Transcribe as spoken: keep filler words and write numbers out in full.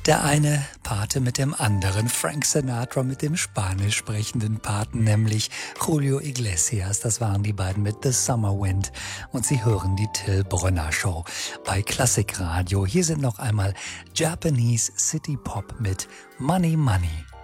Der eine Pate mit dem anderen, Frank Sinatra mit dem spanisch sprechenden Paten, nämlich Julio Iglesias. Das waren die beiden mit The Summer Wind. Und Sie hören die Till Brönner Show bei Klassikradio. Hier sind noch einmal Japanese City Pop mit Money Money.